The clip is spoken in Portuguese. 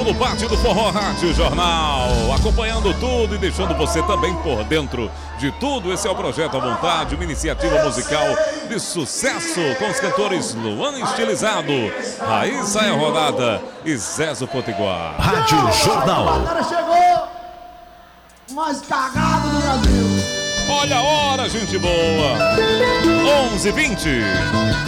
segundo parte do Forró Rádio Jornal, acompanhando tudo e deixando você também por dentro de tudo. Esse é o Projeto à Vontade, uma iniciativa musical de sucesso com os cantores Luan Estilizado, Raíssa é Rodada e Zezo Potiguar. Rádio Jornal. O cara chegou mais cagado do Brasil. Olha a hora, gente boa. 11h20.